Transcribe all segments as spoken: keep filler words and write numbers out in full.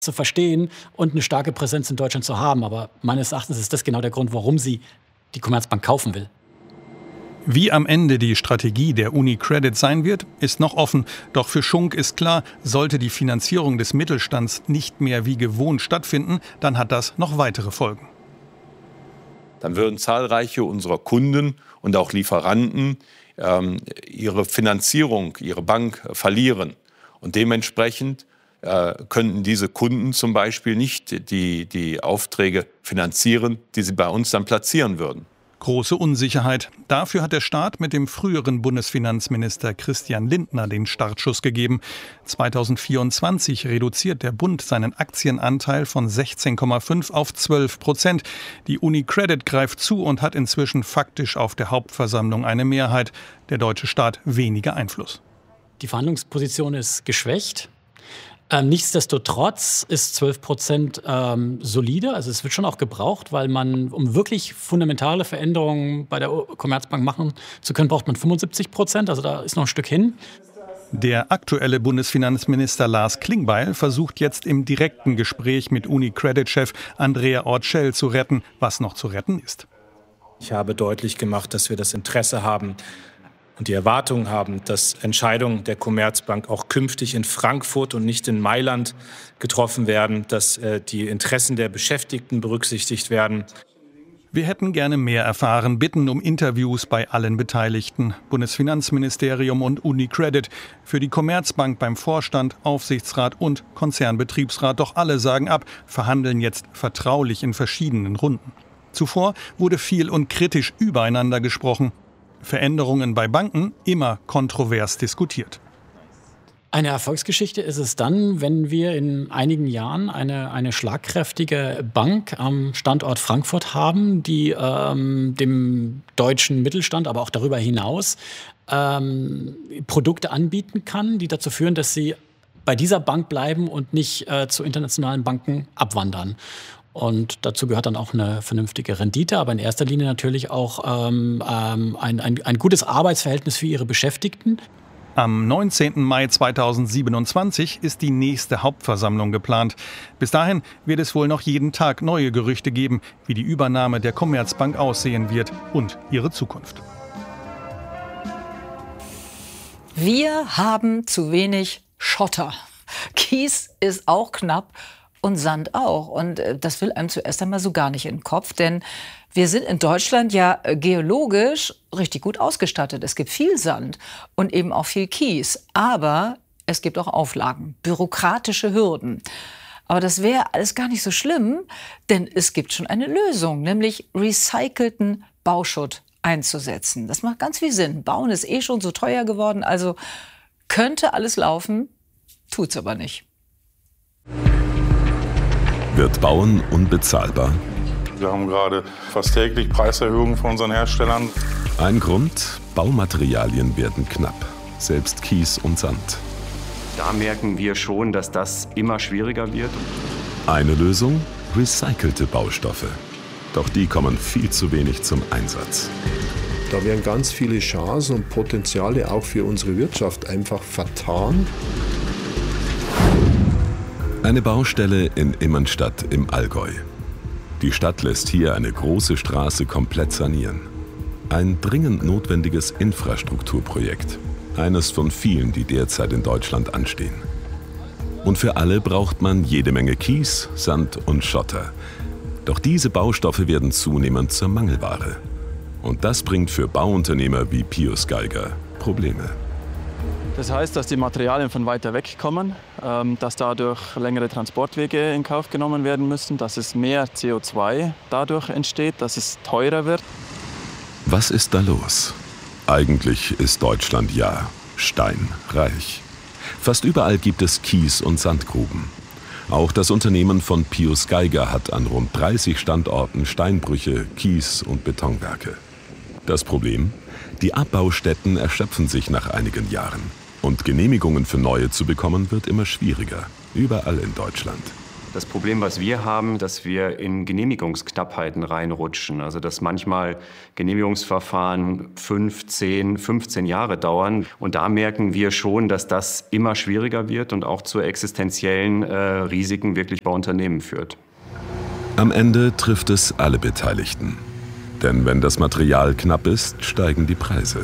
zu verstehen und eine starke Präsenz in Deutschland zu haben. Aber meines Erachtens ist das genau der Grund, warum sie die Commerzbank kaufen will. Wie am Ende die Strategie der UniCredit sein wird, ist noch offen. Doch für Schunk ist klar, sollte die Finanzierung des Mittelstands nicht mehr wie gewohnt stattfinden, dann hat das noch weitere Folgen. Dann würden zahlreiche unserer Kunden und auch Lieferanten ähm, ihre Finanzierung, ihre Bank verlieren. Und dementsprechend äh, könnten diese Kunden zum Beispiel nicht die, die Aufträge finanzieren, die sie bei uns dann platzieren würden. Große Unsicherheit. Dafür hat der Staat mit dem früheren Bundesfinanzminister Christian Lindner den Startschuss gegeben. zweitausendvierundzwanzig reduziert der Bund seinen Aktienanteil von sechzehn Komma fünf auf zwölf Prozent. Die UniCredit greift zu und hat inzwischen faktisch auf der Hauptversammlung eine Mehrheit. Der deutsche Staat weniger Einfluss. Die Verhandlungsposition ist geschwächt. Ähm, nichtsdestotrotz ist zwölf Prozent ähm, solide. Also es wird schon auch gebraucht, weil man, um wirklich fundamentale Veränderungen bei der Commerzbank machen zu können, braucht man fünfundsiebzig Prozent. Also da ist noch ein Stück hin. Der aktuelle Bundesfinanzminister Lars Klingbeil versucht jetzt im direkten Gespräch mit UniCredit-Chef Andrea Orcel zu retten, was noch zu retten ist. Ich habe deutlich gemacht, dass wir das Interesse haben und die Erwartung haben, dass Entscheidungen der Commerzbank auch künftig in Frankfurt und nicht in Mailand getroffen werden, dass äh, die Interessen der Beschäftigten berücksichtigt werden. Wir hätten gerne mehr erfahren, bitten um Interviews bei allen Beteiligten, Bundesfinanzministerium und UniCredit, für die Commerzbank beim Vorstand, Aufsichtsrat und Konzernbetriebsrat. Doch alle sagen ab, verhandeln jetzt vertraulich in verschiedenen Runden. Zuvor wurde viel und kritisch übereinander gesprochen. Veränderungen bei Banken immer kontrovers diskutiert. Eine Erfolgsgeschichte ist es dann, wenn wir in einigen Jahren eine, eine schlagkräftige Bank am Standort Frankfurt haben, die ähm, dem deutschen Mittelstand, aber auch darüber hinaus ähm, Produkte anbieten kann, die dazu führen, dass sie bei dieser Bank bleiben und nicht äh, zu internationalen Banken abwandern. Und dazu gehört dann auch eine vernünftige Rendite, aber in erster Linie natürlich auch ähm, ähm, ein, ein, ein gutes Arbeitsverhältnis für ihre Beschäftigten. Am neunzehnten Mai zweitausendsiebenundzwanzig ist die nächste Hauptversammlung geplant. Bis dahin wird es wohl noch jeden Tag neue Gerüchte geben, wie die Übernahme der Commerzbank aussehen wird und ihre Zukunft. Wir haben zu wenig Schotter. Kies ist auch knapp. Und Sand auch. Und das will einem zuerst einmal so gar nicht in den Kopf. Denn wir sind in Deutschland ja geologisch richtig gut ausgestattet. Es gibt viel Sand und eben auch viel Kies. Aber es gibt auch Auflagen, bürokratische Hürden. Aber das wäre alles gar nicht so schlimm, denn es gibt schon eine Lösung, nämlich recycelten Bauschutt einzusetzen. Das macht ganz viel Sinn. Bauen ist eh schon so teuer geworden. Also könnte alles laufen, tut's aber nicht. Wird Bauen unbezahlbar? Wir haben gerade fast täglich Preiserhöhungen von unseren Herstellern. Ein Grund, Baumaterialien werden knapp, selbst Kies und Sand. Da merken wir schon, dass das immer schwieriger wird. Eine Lösung, recycelte Baustoffe. Doch die kommen viel zu wenig zum Einsatz. Da werden ganz viele Chancen und Potenziale auch für unsere Wirtschaft einfach vertan. Eine Baustelle in Immenstadt im Allgäu. Die Stadt lässt hier eine große Straße komplett sanieren. Ein dringend notwendiges Infrastrukturprojekt. Eines von vielen, die derzeit in Deutschland anstehen. Und für alle braucht man jede Menge Kies, Sand und Schotter. Doch diese Baustoffe werden zunehmend zur Mangelware. Und das bringt für Bauunternehmer wie Pius Geiger Probleme. Das heißt, dass die Materialien von weiter weg kommen, dass dadurch längere Transportwege in Kauf genommen werden müssen, dass es mehr C O zwei dadurch entsteht, dass es teurer wird. Was ist da los? Eigentlich ist Deutschland ja steinreich. Fast überall gibt es Kies- und Sandgruben. Auch das Unternehmen von Pius Geiger hat an rund dreißig Standorten Steinbrüche, Kies- und Betonwerke. Das Problem? Die Abbaustätten erschöpfen sich nach einigen Jahren. Und Genehmigungen für neue zu bekommen, wird immer schwieriger. Überall in Deutschland. Das Problem, was wir haben, dass wir in Genehmigungsknappheiten reinrutschen. Also dass manchmal Genehmigungsverfahren fünf, zehn, fünfzehn Jahre dauern. Und da merken wir schon, dass das immer schwieriger wird und auch zu existenziellen äh, Risiken wirklich bei Unternehmen führt. Am Ende trifft es alle Beteiligten. Denn wenn das Material knapp ist, steigen die Preise.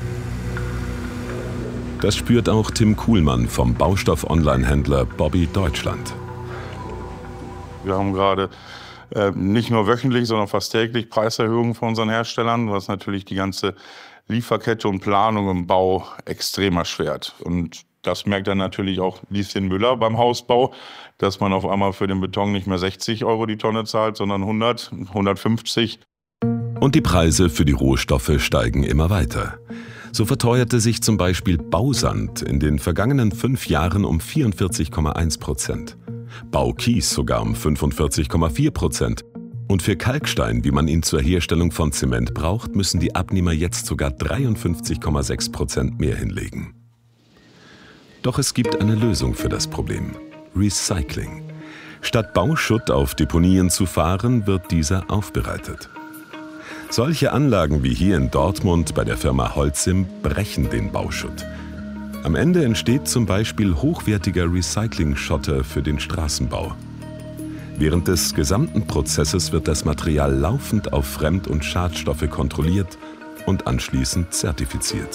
Das spürt auch Tim Kuhlmann vom Baustoff-Online-Händler Bobby Deutschland. Wir haben gerade äh, nicht nur wöchentlich, sondern fast täglich Preiserhöhungen von unseren Herstellern, was natürlich die ganze Lieferkette und Planung im Bau extrem erschwert. Und das merkt dann natürlich auch Lieschen Müller beim Hausbau, dass man auf einmal für den Beton nicht mehr sechzig Euro die Tonne zahlt, sondern hundert, hundertfünfzig. Und die Preise für die Rohstoffe steigen immer weiter. So verteuerte sich zum Beispiel Bausand in den vergangenen fünf Jahren um vierundvierzig Komma eins Prozent. Baukies sogar um fünfundvierzig Komma vier Prozent. Und für Kalkstein, wie man ihn zur Herstellung von Zement braucht, müssen die Abnehmer jetzt sogar dreiundfünfzig Komma sechs Prozent mehr hinlegen. Doch es gibt eine Lösung für das Problem: Recycling. Statt Bauschutt auf Deponien zu fahren, wird dieser aufbereitet. Solche Anlagen wie hier in Dortmund bei der Firma Holcim brechen den Bauschutt. Am Ende entsteht zum Beispiel hochwertiger Recycling-Schotter für den Straßenbau. Während des gesamten Prozesses wird das Material laufend auf Fremd- und Schadstoffe kontrolliert und anschließend zertifiziert.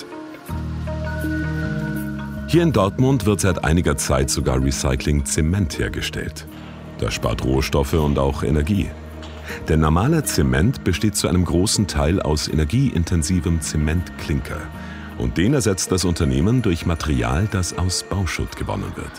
Hier in Dortmund wird seit einiger Zeit sogar Recycling-Zement hergestellt. Das spart Rohstoffe und auch Energie. Der normale Zement besteht zu einem großen Teil aus energieintensivem Zementklinker. Und den ersetzt das Unternehmen durch Material, das aus Bauschutt gewonnen wird.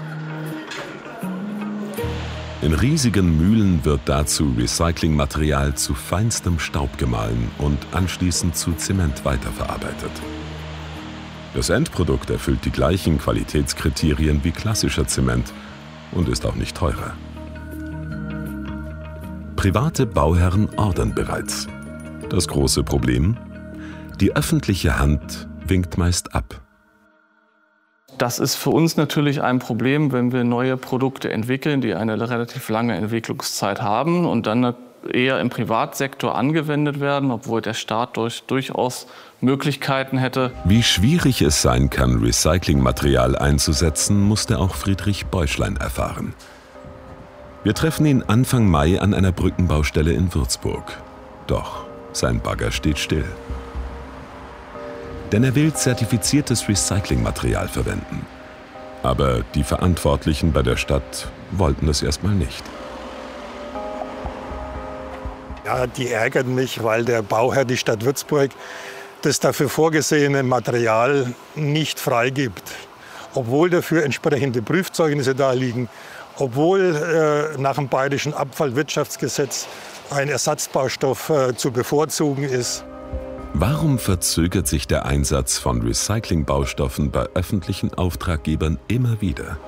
In riesigen Mühlen wird dazu Recyclingmaterial zu feinstem Staub gemahlen und anschließend zu Zement weiterverarbeitet. Das Endprodukt erfüllt die gleichen Qualitätskriterien wie klassischer Zement und ist auch nicht teurer. Private Bauherren ordern bereits. Das große Problem? Die öffentliche Hand winkt meist ab. Das ist für uns natürlich ein Problem, wenn wir neue Produkte entwickeln, die eine relativ lange Entwicklungszeit haben und dann eher im Privatsektor angewendet werden, obwohl der Staat durch, durchaus Möglichkeiten hätte. Wie schwierig es sein kann, Recyclingmaterial einzusetzen, musste auch Friedrich Beuschlein erfahren. Wir treffen ihn Anfang Mai an einer Brückenbaustelle in Würzburg. Doch sein Bagger steht still. Denn er will zertifiziertes Recyclingmaterial verwenden. Aber die Verantwortlichen bei der Stadt wollten es erstmal nicht. Ja, die ärgern mich, weil der Bauherr, die Stadt Würzburg, das dafür vorgesehene Material nicht freigibt. Obwohl dafür entsprechende Prüfzeugnisse da liegen, obwohl äh, nach dem Bayerischen Abfallwirtschaftsgesetz ein Ersatzbaustoff äh, zu bevorzugen ist. Warum verzögert sich der Einsatz von Recyclingbaustoffen bei öffentlichen Auftraggebern immer wieder?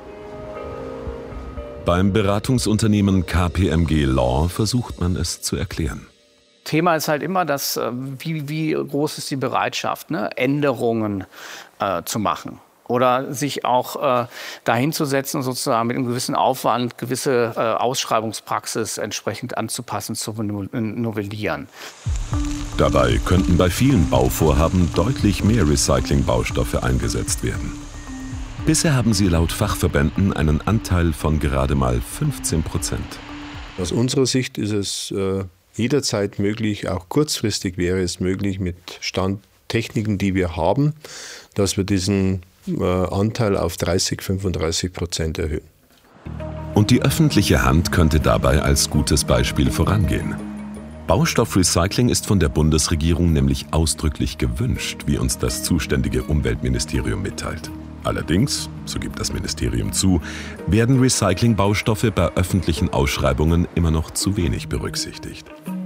Beim Beratungsunternehmen K P M G Law versucht man es zu erklären. Thema ist halt immer, dass, wie, wie groß ist die Bereitschaft, ne? Änderungen äh, zu machen. Oder sich auch äh, dahin zu setzen, sozusagen mit einem gewissen Aufwand gewisse äh, Ausschreibungspraxis entsprechend anzupassen, zu novellieren. Dabei könnten bei vielen Bauvorhaben deutlich mehr Recyclingbaustoffe eingesetzt werden. Bisher haben sie laut Fachverbänden einen Anteil von gerade mal fünfzehn Prozent. Aus unserer Sicht ist es äh, jederzeit möglich, auch kurzfristig wäre es möglich mit Standtechniken, die wir haben, dass wir diesen äh, Anteil auf dreißig, fünfunddreißig Prozent erhöhen. Und die öffentliche Hand könnte dabei als gutes Beispiel vorangehen. Baustoffrecycling ist von der Bundesregierung nämlich ausdrücklich gewünscht, wie uns das zuständige Umweltministerium mitteilt. Allerdings, so gibt das Ministerium zu, werden Recyclingbaustoffe bei öffentlichen Ausschreibungen immer noch zu wenig berücksichtigt.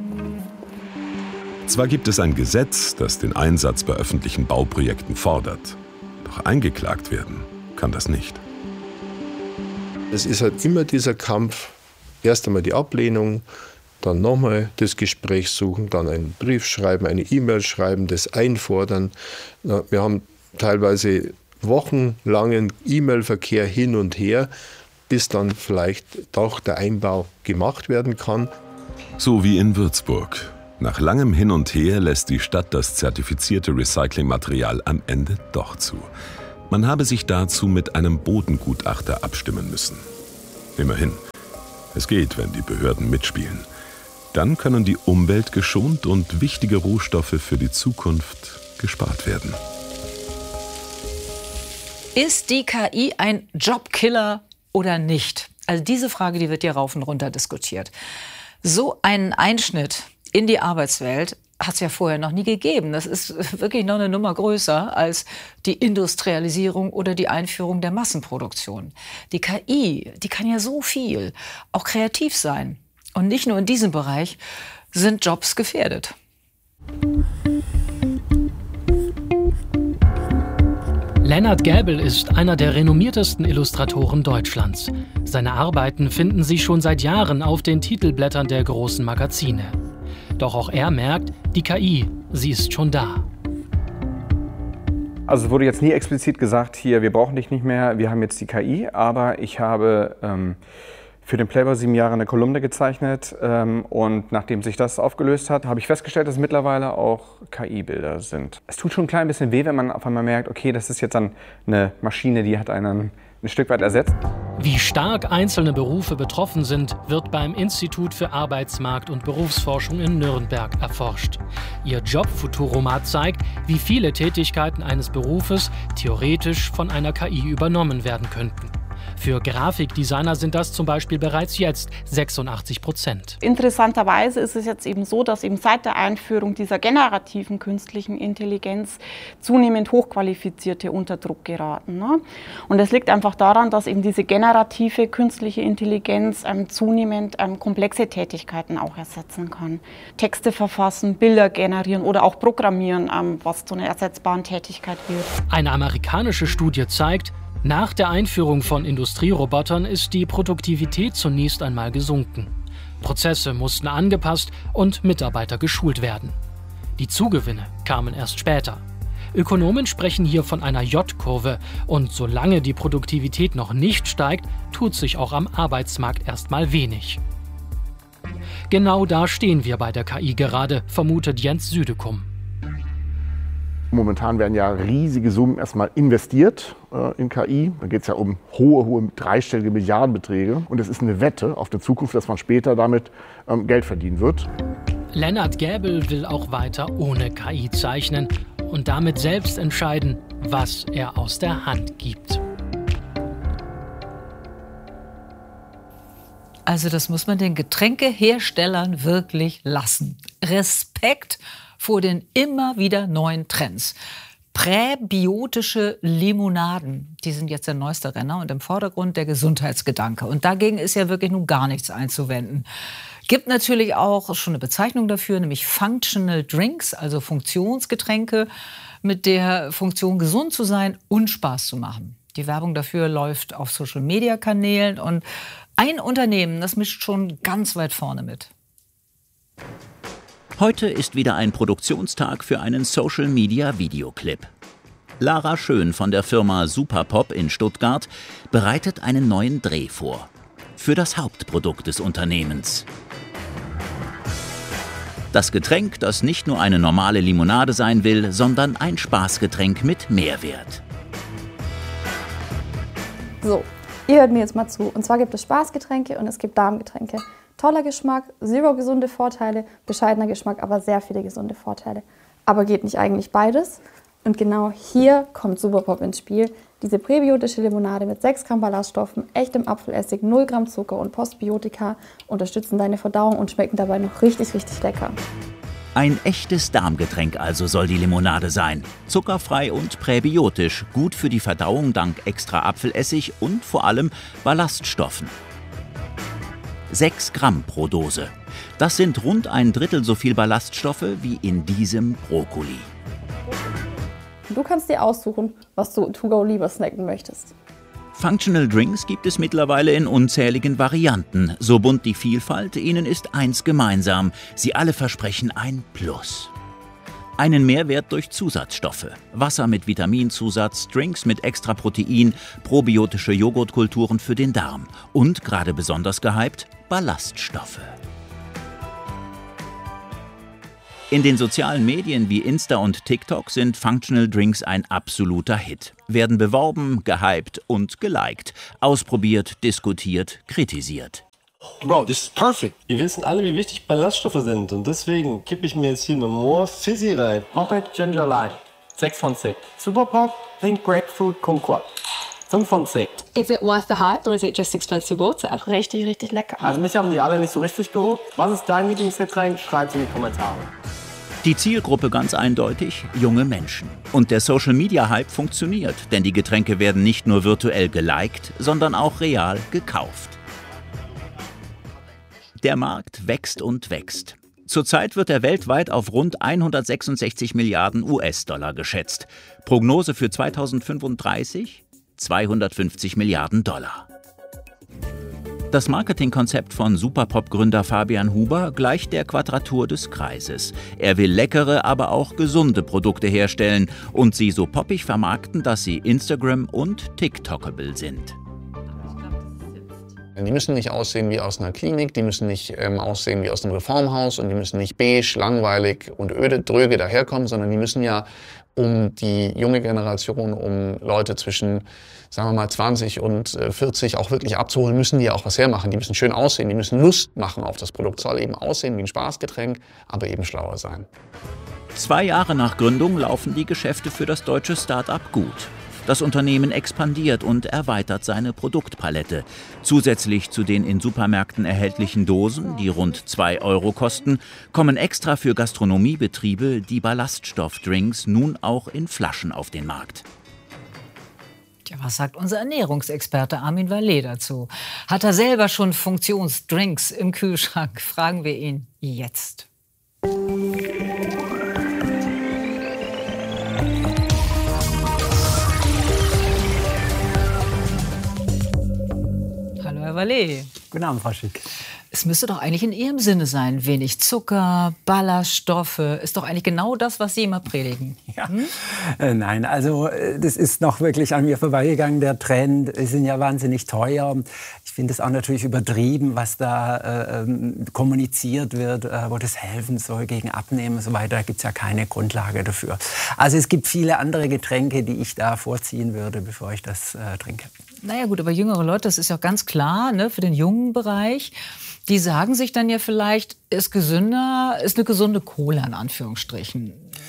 Zwar gibt es ein Gesetz, das den Einsatz bei öffentlichen Bauprojekten fordert, doch eingeklagt werden kann das nicht. Es ist halt immer dieser Kampf, erst einmal die Ablehnung, dann nochmal das Gespräch suchen, dann einen Brief schreiben, eine E-Mail schreiben, das einfordern. Wir haben teilweise wochenlangen E-Mail-Verkehr hin und her, bis dann vielleicht doch der Einbau gemacht werden kann. So wie in Würzburg. Nach langem Hin und Her lässt die Stadt das zertifizierte Recyclingmaterial am Ende doch zu. Man habe sich dazu mit einem Bodengutachter abstimmen müssen. Immerhin. Es geht, wenn die Behörden mitspielen. Dann können die Umwelt geschont und wichtige Rohstoffe für die Zukunft gespart werden. Ist die K I ein Jobkiller oder nicht? Also diese Frage, die wird hier rauf und runter diskutiert. So einen Einschnitt in die Arbeitswelt hat es ja vorher noch nie gegeben. Das ist wirklich noch eine Nummer größer als die Industrialisierung oder die Einführung der Massenproduktion. Die K I, die kann ja so viel, auch kreativ sein. Und nicht nur in diesem Bereich sind Jobs gefährdet. Lennart Gäbel ist einer der renommiertesten Illustratoren Deutschlands. Seine Arbeiten finden sich schon seit Jahren auf den Titelblättern der großen Magazine. Doch auch er merkt, die K I, sie ist schon da. Also es wurde jetzt nie explizit gesagt, hier, wir brauchen dich nicht mehr, wir haben jetzt die K I. Aber ich habe ähm, für den Playboy sieben Jahre eine Kolumne gezeichnet. Ähm, und nachdem sich das aufgelöst hat, habe ich festgestellt, dass es mittlerweile auch K I-Bilder sind. Es tut schon ein klein bisschen weh, wenn man auf einmal merkt, okay, das ist jetzt dann eine Maschine, die hat einen ein Stück weit ersetzt. Wie stark einzelne Berufe betroffen sind, wird beim Institut für Arbeitsmarkt- und Berufsforschung in Nürnberg erforscht. Ihr Jobfuturomat zeigt, wie viele Tätigkeiten eines Berufes theoretisch von einer K I übernommen werden könnten. Für Grafikdesigner sind das zum Beispiel bereits jetzt sechsundachtzig Prozent. Interessanterweise ist es jetzt eben so, dass eben seit der Einführung dieser generativen künstlichen Intelligenz zunehmend Hochqualifizierte unter Druck geraten. Ne? Und das liegt einfach daran, dass eben diese generative künstliche Intelligenz ähm, zunehmend ähm, komplexe Tätigkeiten auch ersetzen kann. Texte verfassen, Bilder generieren oder auch programmieren, ähm, was zu einer ersetzbaren Tätigkeit wird. Eine amerikanische Studie zeigt, nach der Einführung von Industrierobotern ist die Produktivität zunächst einmal gesunken. Prozesse mussten angepasst und Mitarbeiter geschult werden. Die Zugewinne kamen erst später. Ökonomen sprechen hier von einer J-Kurve und solange die Produktivität noch nicht steigt, tut sich auch am Arbeitsmarkt erstmal wenig. Genau da stehen wir bei der K I gerade, vermutet Jens Südekum. Momentan werden ja riesige Summen erstmal investiert äh, in K I. Da geht es ja um hohe, hohe dreistellige Milliardenbeträge. Und es ist eine Wette auf die Zukunft, dass man später damit ähm, Geld verdienen wird. Lennart Gäbel will auch weiter ohne K I zeichnen und damit selbst entscheiden, was er aus der Hand gibt. Also das muss man den Getränkeherstellern wirklich lassen. Respekt vor den immer wieder neuen Trends. Präbiotische Limonaden, die sind jetzt der neueste Renner und im Vordergrund der Gesundheitsgedanke. Und dagegen ist ja wirklich nun gar nichts einzuwenden. Gibt natürlich auch schon eine Bezeichnung dafür, nämlich Functional Drinks, also Funktionsgetränke, mit der Funktion, gesund zu sein und Spaß zu machen. Die Werbung dafür läuft auf Social-Media-Kanälen und ein Unternehmen, das mischt schon ganz weit vorne mit. Heute ist wieder ein Produktionstag für einen Social-Media-Videoclip. Lara Schön von der Firma Superpop in Stuttgart bereitet einen neuen Dreh vor. Für das Hauptprodukt des Unternehmens. Das Getränk, das nicht nur eine normale Limonade sein will, sondern ein Spaßgetränk mit Mehrwert. So, ihr hört mir jetzt mal zu. Und zwar gibt es Spaßgetränke und es gibt Darmgetränke. Toller Geschmack, zero gesunde Vorteile, bescheidener Geschmack, aber sehr viele gesunde Vorteile. Aber geht nicht eigentlich beides? Und genau hier kommt Superpop ins Spiel. Diese präbiotische Limonade mit sechs Gramm Ballaststoffen, echtem Apfelessig, null Gramm Zucker und Postbiotika unterstützen deine Verdauung und schmecken dabei noch richtig, richtig lecker. Ein echtes Darmgetränk also soll die Limonade sein. Zuckerfrei und präbiotisch, gut für die Verdauung dank extra Apfelessig und vor allem Ballaststoffen. sechs Gramm pro Dose. Das sind rund ein Drittel so viel Ballaststoffe wie in diesem Brokkoli. Du kannst dir aussuchen, was du to go lieber snacken möchtest. Functional Drinks gibt es mittlerweile in unzähligen Varianten. So bunt die Vielfalt, ihnen ist eins gemeinsam. Sie alle versprechen ein Plus. Einen Mehrwert durch Zusatzstoffe. Wasser mit Vitaminzusatz, Drinks mit extra Protein, probiotische Joghurtkulturen für den Darm. Und, gerade besonders gehypt, Ballaststoffe. In den sozialen Medien wie Insta und TikTok sind Functional Drinks ein absoluter Hit. Werden beworben, gehypt und geliked. Ausprobiert, diskutiert, kritisiert. Bro, this is perfect. Wir wissen alle, wie wichtig Ballaststoffe sind. Und deswegen kippe ich mir jetzt hier eine More Fizzy rein. Hoppet Ginger Lime. sechs von zehn. Superpop, Pink Grapefruit Kumquat. fünf von zehn. Is it worth the hype or is it just expensive water? Richtig, richtig lecker. Also mich haben die alle nicht so richtig geholt. Was ist dein Lieblingsgetränk? Schreib's in die Kommentare. Die Zielgruppe ganz eindeutig, junge Menschen. Und der Social-Media-Hype funktioniert, denn die Getränke werden nicht nur virtuell geliked, sondern auch real gekauft. Der Markt wächst und wächst. Zurzeit wird er weltweit auf rund hundertsechsundsechzig Milliarden U S-Dollar geschätzt. Prognose für zweitausendfünfunddreißig? zweihundertfünfzig Milliarden Dollar. Das Marketingkonzept von Superpop-Gründer Fabian Huber gleicht der Quadratur des Kreises. Er will leckere, aber auch gesunde Produkte herstellen und sie so poppig vermarkten, dass sie Instagram- und TikTokable sind. Die müssen nicht aussehen wie aus einer Klinik, die müssen nicht ähm, aussehen wie aus einem Reformhaus und die müssen nicht beige, langweilig und öde, dröge daherkommen, sondern die müssen ja um die junge Generation, um Leute zwischen, sagen wir mal, zwanzig und vierzig auch wirklich abzuholen, müssen die ja auch was hermachen. Die müssen schön aussehen, die müssen Lust machen auf das Produkt. Es soll eben aussehen wie ein Spaßgetränk, aber eben schlauer sein. Zwei Jahre nach Gründung laufen die Geschäfte für das deutsche Start-up gut. Das Unternehmen expandiert und erweitert seine Produktpalette. Zusätzlich zu den in Supermärkten erhältlichen Dosen, die rund zwei Euro kosten, kommen extra für Gastronomiebetriebe die Ballaststoffdrinks nun auch in Flaschen auf den Markt. Tja, was sagt unser Ernährungsexperte Armin Vallee dazu? Hat er selber schon Funktionsdrinks im Kühlschrank? Fragen wir ihn jetzt. Herr Vallee. Guten Abend, Frau Schick. Es müsste doch eigentlich in Ihrem Sinne sein. Wenig Zucker, Ballaststoffe. Ist doch eigentlich genau das, was Sie immer predigen. Ja. Hm? Äh, nein, also das ist noch wirklich an mir vorbeigegangen, der Trend. Die sind ja wahnsinnig teuer. Ich finde es auch natürlich übertrieben, was da äh, kommuniziert wird, äh, wo das helfen soll gegen Abnehmen und so weiter. Da gibt es ja keine Grundlage dafür. Also es gibt viele andere Getränke, die ich da vorziehen würde, bevor ich das äh, trinke. Naja gut, aber jüngere Leute, das ist ja ganz klar, ne, für den jungen Bereich. Die sagen sich dann ja vielleicht, ist gesünder, ist eine gesunde Cola in Anführungsstrichen.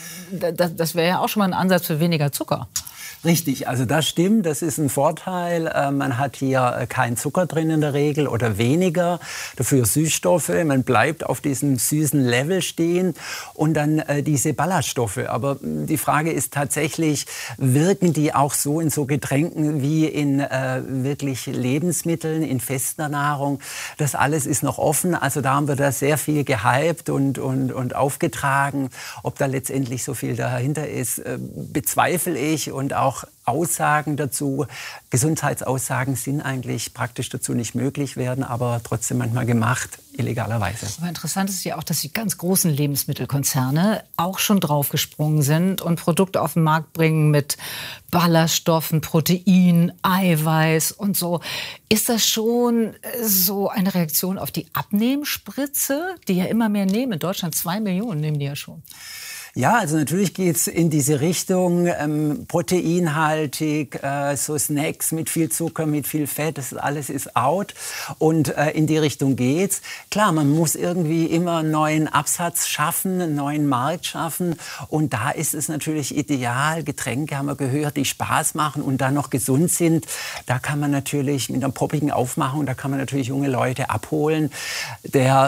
Das, das wäre ja auch schon mal ein Ansatz für weniger Zucker. Richtig, also das stimmt, das ist ein Vorteil. Man hat hier keinen Zucker drin in der Regel oder weniger, dafür Süßstoffe. Man bleibt auf diesem süßen Level stehen und dann äh, diese Ballaststoffe. Aber die Frage ist tatsächlich, wirken die auch so in so Getränken wie in äh, wirklich Lebensmitteln, in fester Nahrung? Das alles ist noch offen. Also da haben wir da sehr viel gehypt und, und, und aufgetragen. Ob da letztendlich so viel dahinter ist, äh, bezweifle ich. Und auch Aussagen dazu, Gesundheitsaussagen sind eigentlich praktisch dazu nicht möglich, werden aber trotzdem manchmal gemacht, illegalerweise. Aber interessant ist ja auch, dass die ganz großen Lebensmittelkonzerne auch schon draufgesprungen sind und Produkte auf den Markt bringen mit Ballaststoffen, Protein, Eiweiß und so. Ist das schon so eine Reaktion auf die Abnehmspritze, die ja immer mehr nehmen? In Deutschland zwei Millionen nehmen die ja schon. Ja, also natürlich geht's in diese Richtung, ähm, proteinhaltig, äh, so Snacks mit viel Zucker, mit viel Fett, das alles ist out und äh, in die Richtung geht's. Klar, man muss irgendwie immer einen neuen Absatz schaffen, einen neuen Markt schaffen und da ist es natürlich ideal, Getränke haben wir gehört, die Spaß machen und dann noch gesund sind. Da kann man natürlich mit einer poppigen Aufmachung, da kann man natürlich junge Leute abholen. Der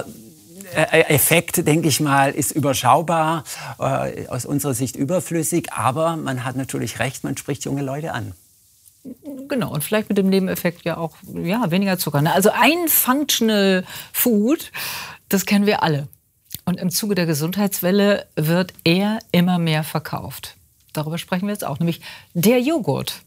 Effekt, denke ich mal, ist überschaubar, äh, aus unserer Sicht überflüssig, aber man hat natürlich recht, man spricht junge Leute an. Genau, und vielleicht mit dem Nebeneffekt ja auch ja, weniger Zucker. Also ein Functional Food, das kennen wir alle. Und im Zuge der Gesundheitswelle wird er immer mehr verkauft. Darüber sprechen wir jetzt auch, nämlich der Joghurt.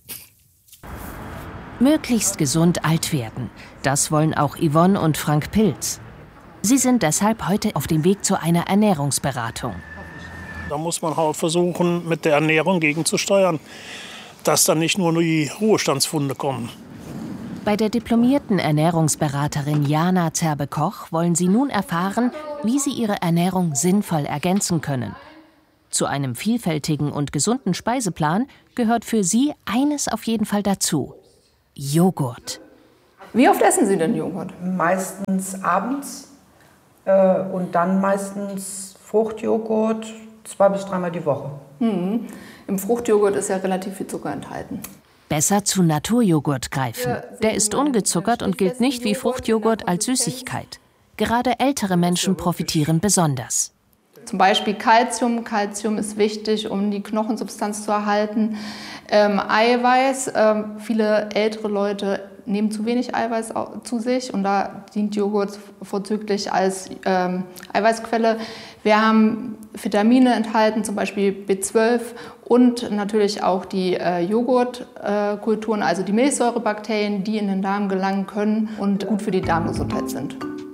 Möglichst gesund alt werden, das wollen auch Yvonne und Frank Pilz. Sie sind deshalb heute auf dem Weg zu einer Ernährungsberatung. Da muss man halt versuchen, mit der Ernährung gegenzusteuern, dass dann nicht nur die Ruhestandsfunde kommen. Bei der diplomierten Ernährungsberaterin Jana Zerbe-Koch wollen Sie nun erfahren, wie Sie Ihre Ernährung sinnvoll ergänzen können. Zu einem vielfältigen und gesunden Speiseplan gehört für Sie eines auf jeden Fall dazu: Joghurt. Wie oft essen Sie denn Joghurt? Meistens abends äh, und dann meistens Fruchtjoghurt zwei bis dreimal die Woche. Mhm. Im Fruchtjoghurt ist ja relativ viel Zucker enthalten. Besser zu Naturjoghurt greifen. Der ist ungezuckert und gilt nicht wie Fruchtjoghurt als Süßigkeit. Gerade ältere Menschen profitieren besonders. Zum Beispiel Calcium. Calcium ist wichtig, um die Knochensubstanz zu erhalten. Ähm, Eiweiß. Ähm, viele ältere Leute nehmen zu wenig Eiweiß zu sich und da dient Joghurt vorzüglich als ähm, Eiweißquelle. Wir haben Vitamine enthalten, zum Beispiel B zwölf und natürlich auch die äh, Joghurtkulturen, äh, also die Milchsäurebakterien, die in den Darm gelangen können und gut für die Darmgesundheit sind.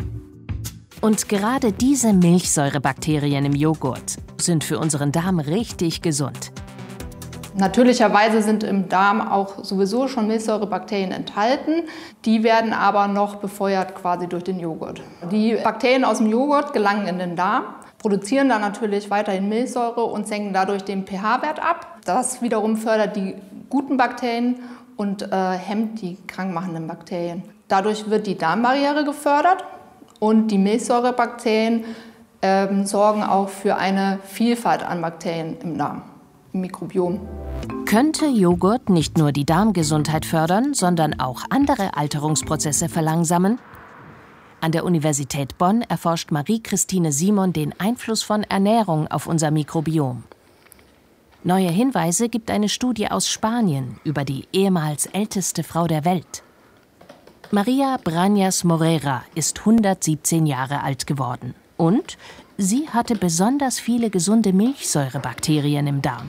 Und gerade diese Milchsäurebakterien im Joghurt sind für unseren Darm richtig gesund. Natürlicherweise sind im Darm auch sowieso schon Milchsäurebakterien enthalten. Die werden aber noch befeuert quasi durch den Joghurt. Die Bakterien aus dem Joghurt gelangen in den Darm, produzieren dann natürlich weiterhin Milchsäure und senken dadurch den pH-Wert ab. Das wiederum fördert die guten Bakterien und äh, hemmt die krankmachenden Bakterien. Dadurch wird die Darmbarriere gefördert und die Milchsäurebakterien äh, sorgen auch für eine Vielfalt an Bakterien im Darm, im Mikrobiom. Könnte Joghurt nicht nur die Darmgesundheit fördern, sondern auch andere Alterungsprozesse verlangsamen? An der Universität Bonn erforscht Marie-Christine Simon den Einfluss von Ernährung auf unser Mikrobiom. Neue Hinweise gibt eine Studie aus Spanien über die ehemals älteste Frau der Welt. Maria Brañas Morera ist hundertsiebzehn Jahre alt geworden. Und sie hatte besonders viele gesunde Milchsäurebakterien im Darm.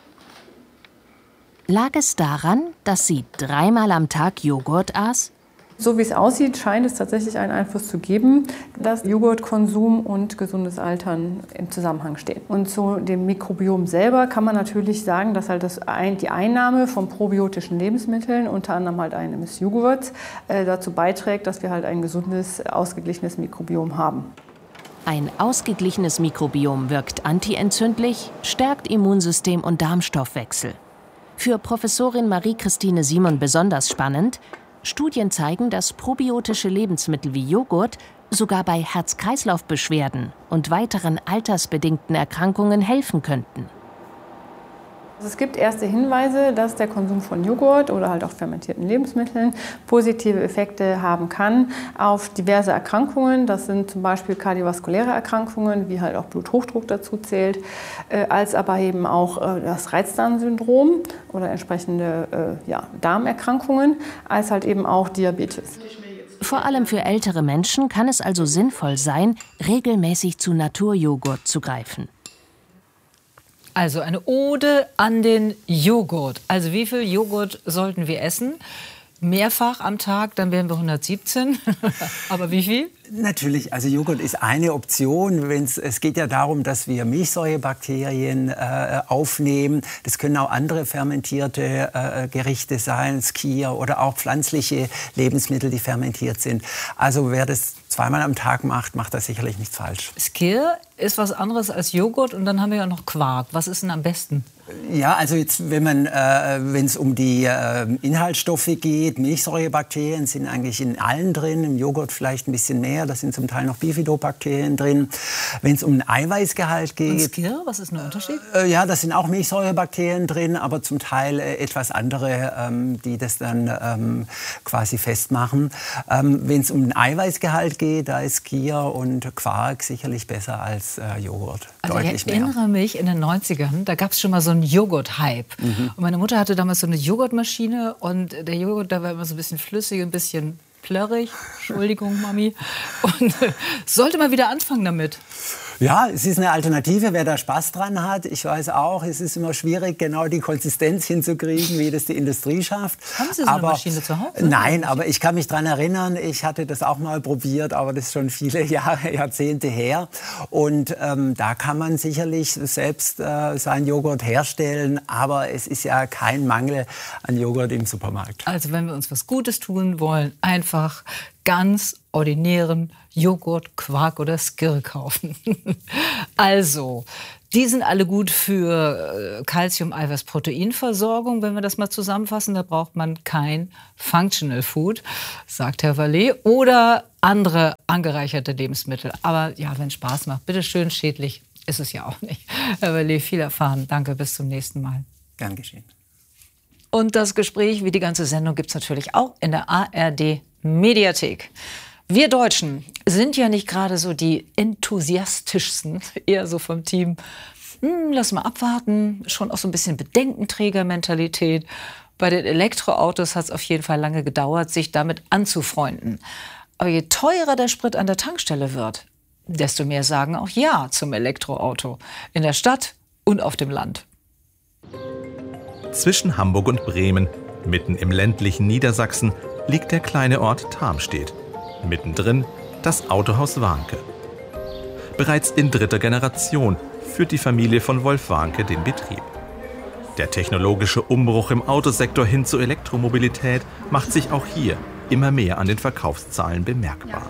Lag es daran, dass sie dreimal am Tag Joghurt aß? So wie es aussieht, scheint es tatsächlich einen Einfluss zu geben, dass Joghurtkonsum und gesundes Altern im Zusammenhang stehen. Und zu dem Mikrobiom selber kann man natürlich sagen, dass halt das ein, die Einnahme von probiotischen Lebensmitteln, unter anderem halt eines Joghurts, äh, dazu beiträgt, dass wir halt ein gesundes, ausgeglichenes Mikrobiom haben. Ein ausgeglichenes Mikrobiom wirkt antientzündlich, stärkt Immunsystem und Darmstoffwechsel. Für Professorin Marie-Christine Simon besonders spannend: Studien zeigen, dass probiotische Lebensmittel wie Joghurt sogar bei Herz-Kreislauf-Beschwerden und weiteren altersbedingten Erkrankungen helfen könnten. Es gibt erste Hinweise, dass der Konsum von Joghurt oder halt auch fermentierten Lebensmitteln positive Effekte haben kann auf diverse Erkrankungen. Das sind zum Beispiel kardiovaskuläre Erkrankungen, wie halt auch Bluthochdruck dazu zählt, äh, als aber eben auch äh, das Reizdarmsyndrom oder entsprechende äh, ja, Darmerkrankungen, als halt eben auch Diabetes. Vor allem für ältere Menschen kann es also sinnvoll sein, regelmäßig zu Naturjoghurt zu greifen. Also eine Ode an den Joghurt. Also wie viel Joghurt sollten wir essen? Mehrfach am Tag, dann wären wir hundertsiebzehn. Aber wie viel? Natürlich, also Joghurt ist eine Option. Wenn's, es geht ja darum, dass wir Milchsäurebakterien äh, aufnehmen. Das können auch andere fermentierte äh, Gerichte sein, Skier oder auch pflanzliche Lebensmittel, die fermentiert sind. Also wer das zweimal am Tag macht, macht das sicherlich nichts falsch. Skier ist was anderes als Joghurt und dann haben wir ja noch Quark. Was ist denn am besten? Ja, also jetzt, wenn man, äh, wenn es um die äh, Inhaltsstoffe geht, Milchsäurebakterien sind eigentlich in allen drin, im Joghurt vielleicht ein bisschen mehr, da sind zum Teil noch Bifidobakterien drin. Wenn es um den Eiweißgehalt geht... Und Skir, was ist der Unterschied? Äh, ja, da sind auch Milchsäurebakterien drin, aber zum Teil äh, etwas andere, ähm, die das dann ähm, quasi festmachen. Ähm, wenn es um den Eiweißgehalt geht, da ist Skir und Quark sicherlich besser als äh, Joghurt. Also Deutlich ich erinnere mehr. mich, in den neunzigern, da gab es schon mal so einen Joghurt-Hype. Mhm. Und meine Mutter hatte damals so eine Joghurtmaschine und der Joghurt, da war immer so ein bisschen flüssig, ein bisschen plörrig. Entschuldigung, Mami. Und äh, sollte mal wieder anfangen damit. Ja, es ist eine Alternative, wer da Spaß dran hat. Ich weiß auch, es ist immer schwierig, genau die Konsistenz hinzukriegen, wie das die Industrie schafft. Haben Sie so aber, eine Maschine zu Hause? Nein, aber ich kann mich daran erinnern, ich hatte das auch mal probiert, aber das ist schon viele Jahre, Jahrzehnte her. Und ähm, da kann man sicherlich selbst äh, seinen Joghurt herstellen, aber es ist ja kein Mangel an Joghurt im Supermarkt. Also wenn wir uns was Gutes tun wollen, einfach ganz ordinären Joghurt, Quark oder Skir kaufen. Also, die sind alle gut für Calcium, Eiweiß, Proteinversorgung. Wenn wir das mal zusammenfassen, da braucht man kein Functional Food, sagt Herr Vallée, oder andere angereicherte Lebensmittel. Aber ja, wenn es Spaß macht, bitteschön, schädlich ist es ja auch nicht. Herr Vallée, viel erfahren. Danke, bis zum nächsten Mal. Gern geschehen. Und das Gespräch, wie die ganze Sendung, gibt es natürlich auch in der A R D-Mediathek. Wir Deutschen sind ja nicht gerade so die enthusiastischsten, eher so vom Team, hm, lass mal abwarten, schon auch so ein bisschen Bedenkenträgermentalität. Bei den Elektroautos hat es auf jeden Fall lange gedauert, sich damit anzufreunden. Aber je teurer der Sprit an der Tankstelle wird, desto mehr sagen auch Ja zum Elektroauto. In der Stadt und auf dem Land. Zwischen Hamburg und Bremen, mitten im ländlichen Niedersachsen, liegt der kleine Ort Tarmstedt. Mittendrin das Autohaus Warnke. Bereits in dritter Generation führt die Familie von Wolf Warnke den Betrieb. Der technologische Umbruch im Autosektor hin zur Elektromobilität macht sich auch hier immer mehr an den Verkaufszahlen bemerkbar.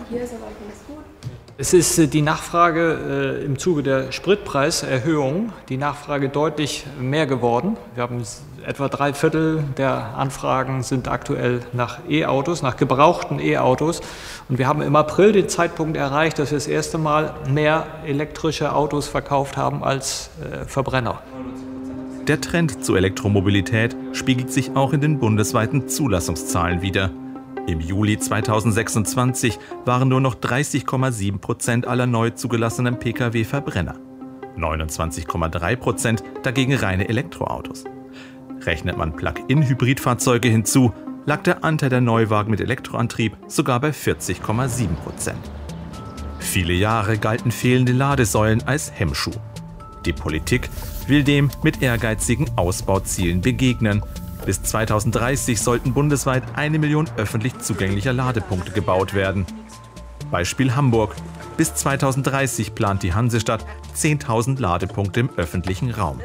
Es ist die Nachfrage äh, im Zuge der Spritpreiserhöhung, die Nachfrage deutlich mehr geworden. Wir haben etwa drei Viertel der Anfragen sind aktuell nach E-Autos, nach gebrauchten E-Autos. Und wir haben im April den Zeitpunkt erreicht, dass wir das erste Mal mehr elektrische Autos verkauft haben als äh, Verbrenner. Der Trend zur Elektromobilität spiegelt sich auch in den bundesweiten Zulassungszahlen wider. Im Juli zweitausendsechsundzwanzig waren nur noch dreißig Komma sieben Prozent aller neu zugelassenen Pkw Verbrenner. neunundzwanzig Komma drei Prozent dagegen reine Elektroautos. Rechnet man Plug-in-Hybridfahrzeuge hinzu, lag der Anteil der Neuwagen mit Elektroantrieb sogar bei vierzig Komma sieben Prozent. Viele Jahre galten fehlende Ladesäulen als Hemmschuh. Die Politik will dem mit ehrgeizigen Ausbauzielen begegnen. Bis zweitausenddreißig sollten bundesweit eine Million öffentlich zugänglicher Ladepunkte gebaut werden. Beispiel Hamburg. Bis zweitausenddreißig plant die Hansestadt zehntausend Ladepunkte im öffentlichen Raum.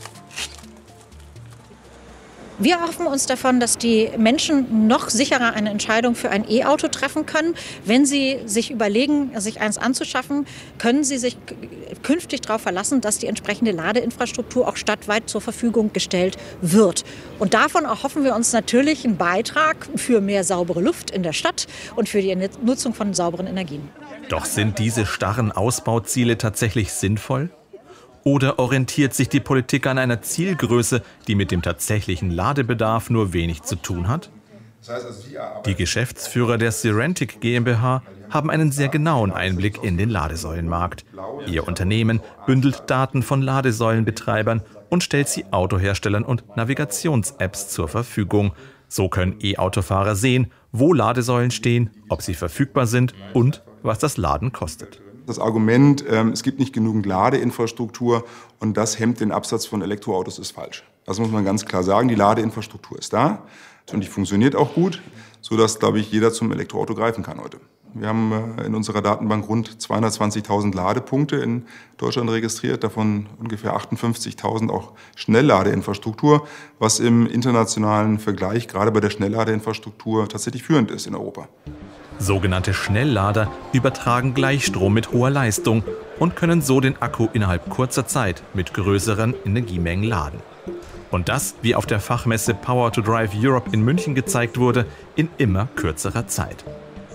Wir erhoffen uns davon, dass die Menschen noch sicherer eine Entscheidung für ein E-Auto treffen können. Wenn sie sich überlegen, sich eins anzuschaffen, können sie sich künftig darauf verlassen, dass die entsprechende Ladeinfrastruktur auch stadtweit zur Verfügung gestellt wird. Und davon erhoffen wir uns natürlich einen Beitrag für mehr saubere Luft in der Stadt und für die Nutzung von sauberen Energien. Doch sind diese starren Ausbauziele tatsächlich sinnvoll? Oder orientiert sich die Politik an einer Zielgröße, die mit dem tatsächlichen Ladebedarf nur wenig zu tun hat? Die Geschäftsführer der Serentic GmbH haben einen sehr genauen Einblick in den Ladesäulenmarkt. Ihr Unternehmen bündelt Daten von Ladesäulenbetreibern und stellt sie Autoherstellern und Navigations-Apps zur Verfügung. So können E-Autofahrer sehen, wo Ladesäulen stehen, ob sie verfügbar sind und was das Laden kostet. Das Argument, ähm, es gibt nicht genügend Ladeinfrastruktur und das hemmt den Absatz von Elektroautos, ist falsch. Das muss man ganz klar sagen. Die Ladeinfrastruktur ist da und die funktioniert auch gut, sodass, glaube ich, jeder zum Elektroauto greifen kann heute. Wir haben äh, in unserer Datenbank rund zweihundertzwanzigtausend Ladepunkte in Deutschland registriert, davon ungefähr achtundfünfzigtausend auch Schnellladeinfrastruktur, was im internationalen Vergleich gerade bei der Schnellladeinfrastruktur tatsächlich führend ist in Europa. Sogenannte Schnelllader übertragen Gleichstrom mit hoher Leistung und können so den Akku innerhalb kurzer Zeit mit größeren Energiemengen laden. Und das, wie auf der Fachmesse Power to Drive Europe in München gezeigt wurde, in immer kürzerer Zeit.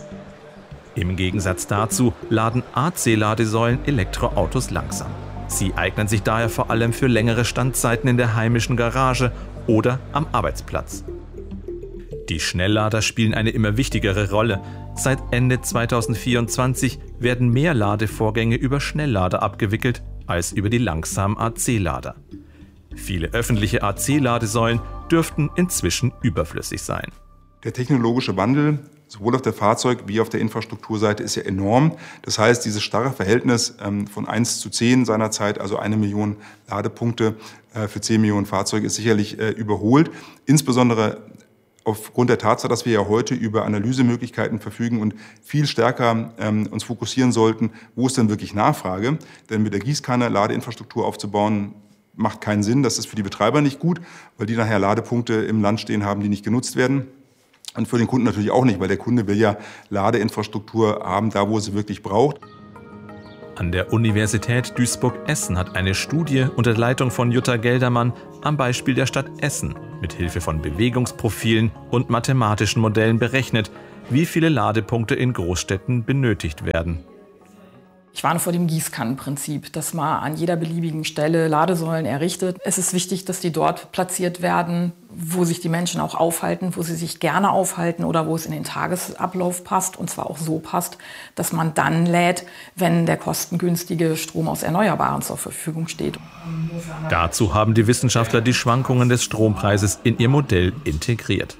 Im Gegensatz dazu laden A C-Ladesäulen Elektroautos langsam. Sie eignen sich daher vor allem für längere Standzeiten in der heimischen Garage oder am Arbeitsplatz. Die Schnelllader spielen eine immer wichtigere Rolle. Seit Ende zweitausendvierundzwanzig werden mehr Ladevorgänge über Schnelllader abgewickelt als über die langsamen A C-Lader. Viele öffentliche A C-Ladesäulen dürften inzwischen überflüssig sein. Der technologische Wandel sowohl auf der Fahrzeug- wie auf der Infrastrukturseite ist ja enorm. Das heißt, dieses starre Verhältnis von eins zu zehn seinerzeit, also eine Million Ladepunkte für zehn Millionen Fahrzeuge, ist sicherlich überholt. Insbesondere aufgrund der Tatsache, dass wir ja heute über Analysemöglichkeiten verfügen und viel stärker ähm, uns fokussieren sollten, wo ist denn wirklich Nachfrage? Denn mit der Gießkanne Ladeinfrastruktur aufzubauen, macht keinen Sinn. Das ist für die Betreiber nicht gut, weil die nachher Ladepunkte im Land stehen haben, die nicht genutzt werden. Und für den Kunden natürlich auch nicht, weil der Kunde will ja Ladeinfrastruktur haben, da wo er sie wirklich braucht. An der Universität Duisburg-Essen hat eine Studie unter Leitung von Jutta Geldermann am Beispiel der Stadt Essen mit Hilfe von Bewegungsprofilen und mathematischen Modellen berechnet, wie viele Ladepunkte in Großstädten benötigt werden. Ich warne vor dem Gießkannenprinzip, dass man an jeder beliebigen Stelle Ladesäulen errichtet. Es ist wichtig, dass die dort platziert werden, wo sich die Menschen auch aufhalten, wo sie sich gerne aufhalten oder wo es in den Tagesablauf passt. Und zwar auch so passt, dass man dann lädt, wenn der kostengünstige Strom aus Erneuerbaren zur Verfügung steht. Dazu haben die Wissenschaftler die Schwankungen des Strompreises in ihr Modell integriert.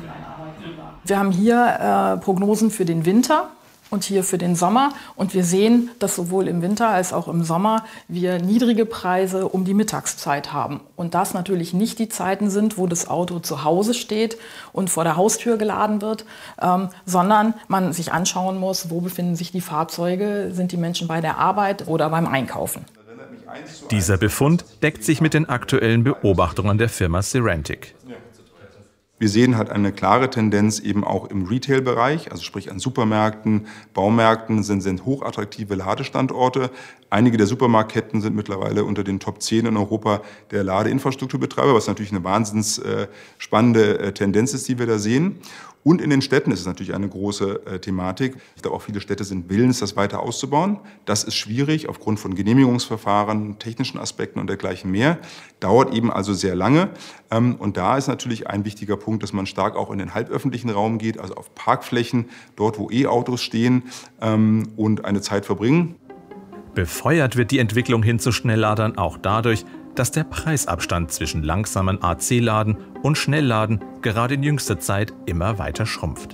Wir haben hier äh, Prognosen für den Winter und hier für den Sommer. Und wir sehen, dass sowohl im Winter als auch im Sommer wir niedrige Preise um die Mittagszeit haben. Und das natürlich nicht die Zeiten sind, wo das Auto zu Hause steht und vor der Haustür geladen wird, ähm, sondern man sich anschauen muss, wo befinden sich die Fahrzeuge, sind die Menschen bei der Arbeit oder beim Einkaufen. Dieser Befund deckt sich mit den aktuellen Beobachtungen der Firma Serentic. Wir sehen halt eine klare Tendenz eben auch im Retail-Bereich, also sprich an Supermärkten, Baumärkten sind, sind hochattraktive Ladestandorte. Einige der Supermarktketten sind mittlerweile unter den Top zehn in Europa der Ladeinfrastrukturbetreiber, was natürlich eine wahnsinns äh, spannende äh, Tendenz ist, die wir da sehen. Und in den Städten ist es natürlich eine große äh, Thematik. Ich glaube, auch viele Städte sind willens, das weiter auszubauen. Das ist schwierig aufgrund von Genehmigungsverfahren, technischen Aspekten und dergleichen mehr. Dauert eben also sehr lange. Ähm, und da ist natürlich ein wichtiger Punkt, dass man stark auch in den halböffentlichen Raum geht, also auf Parkflächen, dort wo E-Autos stehen ähm, und eine Zeit verbringen. Befeuert wird die Entwicklung hin zu Schnellladern auch dadurch, dass der Preisabstand zwischen langsamen A C-Laden und Schnellladen gerade in jüngster Zeit immer weiter schrumpft.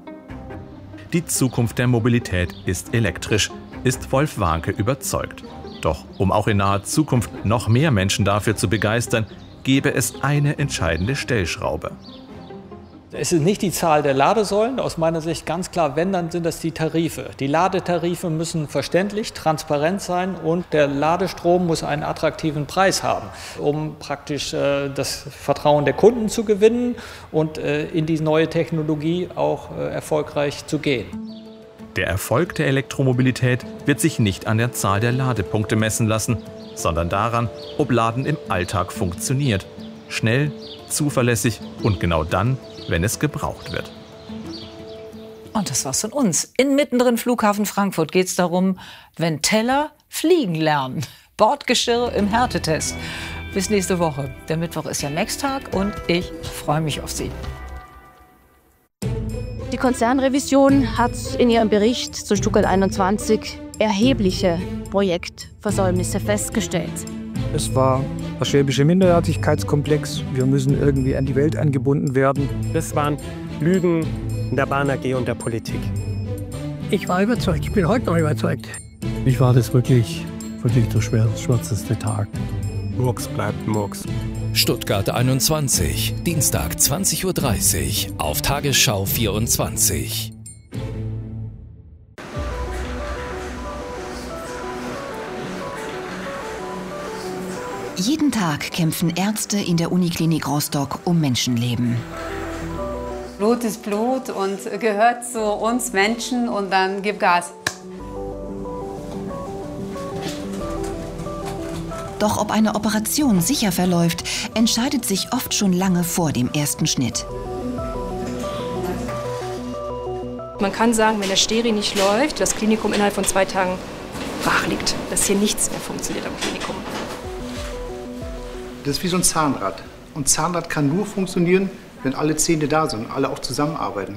Die Zukunft der Mobilität ist elektrisch, ist Wolf Warnke überzeugt. Doch um auch in naher Zukunft noch mehr Menschen dafür zu begeistern, gäbe es eine entscheidende Stellschraube. Es ist nicht die Zahl der Ladesäulen, aus meiner Sicht ganz klar, wenn, dann sind das die Tarife. Die Ladetarife müssen verständlich, transparent sein und der Ladestrom muss einen attraktiven Preis haben, um praktisch äh, das Vertrauen der Kunden zu gewinnen und äh, in die neue Technologie auch äh, erfolgreich zu gehen. Der Erfolg der Elektromobilität wird sich nicht an der Zahl der Ladepunkte messen lassen, sondern daran, ob Laden im Alltag funktioniert. Schnell, zuverlässig und genau dann, wenn es gebraucht wird. Und das war's von uns. In mittendrin Flughafen Frankfurt geht es darum, wenn Teller fliegen lernen. Bordgeschirr im Härtetest. Bis nächste Woche. Der Mittwoch ist ja Next-Tag und ich freue mich auf Sie. Die Konzernrevision hat in ihrem Bericht zu Stuttgart einundzwanzig erhebliche Projektversäumnisse festgestellt. Es war der schwäbische Minderwertigkeitskomplex. Wir müssen irgendwie an die Welt angebunden werden. Das waren Lügen in der Bahn A G und der Politik. Ich war überzeugt, ich bin heute noch überzeugt. Ich war das wirklich, wirklich der schwärzeste Tag. Murks bleibt Murks. Stuttgart einundzwanzig, Dienstag zwanzig Uhr dreißig auf Tagesschau vierundzwanzig. Jeden Tag kämpfen Ärzte in der Uniklinik Rostock um Menschenleben. Blut ist Blut und gehört zu uns Menschen und dann gib Gas. Doch ob eine Operation sicher verläuft, entscheidet sich oft schon lange vor dem ersten Schnitt. Man kann sagen, wenn der Steri nicht läuft, das Klinikum innerhalb von zwei Tagen brach liegt, dass hier nichts mehr funktioniert am Klinikum. Das ist wie so ein Zahnrad. Und Zahnrad kann nur funktionieren, wenn alle Zähne da sind und alle auch zusammenarbeiten.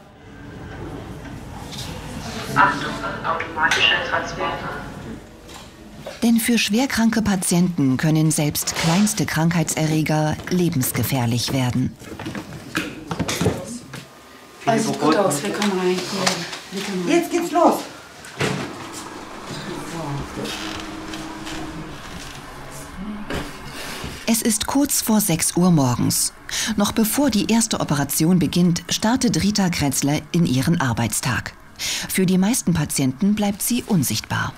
Achtung, automatischer Transfer. Denn für schwerkranke Patienten können selbst kleinste Krankheitserreger lebensgefährlich werden. Also sieht gut aus, wir kommen rein. Ja. Jetzt geht's los. Es ist kurz vor sechs Uhr morgens. Noch bevor die erste Operation beginnt, startet Rita Kretzler in ihren Arbeitstag. Für die meisten Patienten bleibt sie unsichtbar.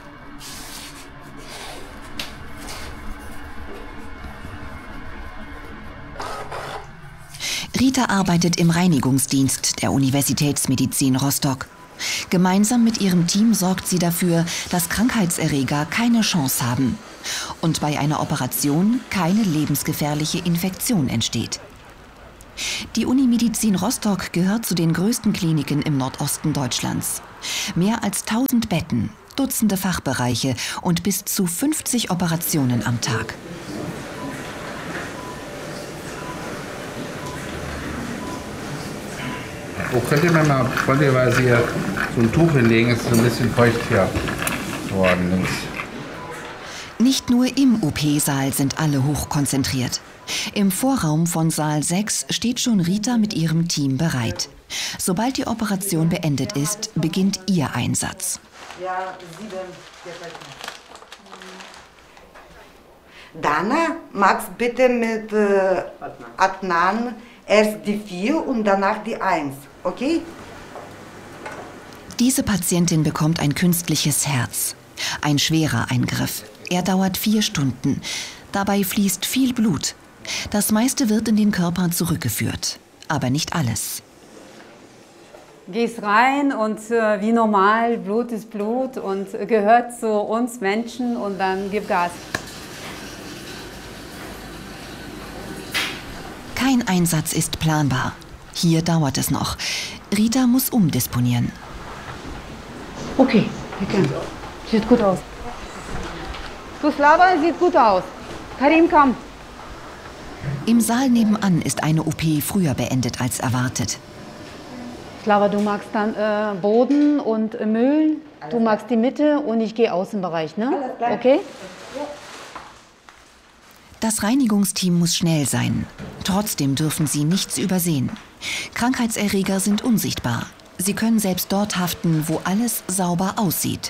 Rita arbeitet im Reinigungsdienst der Universitätsmedizin Rostock. Gemeinsam mit ihrem Team sorgt sie dafür, dass Krankheitserreger keine Chance haben und bei einer Operation keine lebensgefährliche Infektion entsteht. Die Unimedizin Rostock gehört zu den größten Kliniken im Nordosten Deutschlands. Mehr als tausend Betten, Dutzende Fachbereiche und bis zu fünfzig Operationen am Tag. Wo könnt ihr mir mal freundlicherweise hier so ein Tuch hinlegen? Es ist so ein bisschen feucht hier geworden links. Nicht nur im O P-Saal sind alle hochkonzentriert. Im Vorraum von Saal sechs steht schon Rita mit ihrem Team bereit. Sobald die Operation beendet ist, beginnt ihr Einsatz. Ja, sieben. Dana, magst bitte mit äh, Adnan erst die vier und danach die eins, okay? Diese Patientin bekommt ein künstliches Herz. Ein schwerer Eingriff. Er dauert vier Stunden. Dabei fließt viel Blut. Das meiste wird in den Körper zurückgeführt, aber nicht alles. Gehst rein und äh, wie normal, Blut ist Blut und gehört zu uns Menschen und dann gib Gas. Kein Einsatz ist planbar. Hier dauert es noch. Rita muss umdisponieren. Okay, wir können. Sieht gut aus. Slava, sieht gut aus. Karim, komm. Im Saal nebenan ist eine O P früher beendet als erwartet. Slava, du magst dann äh, Boden und äh, Müll. Du magst die Mitte und ich gehe Außenbereich, ne? Okay? Das Reinigungsteam muss schnell sein. Trotzdem dürfen sie nichts übersehen. Krankheitserreger sind unsichtbar. Sie können selbst dort haften, wo alles sauber aussieht.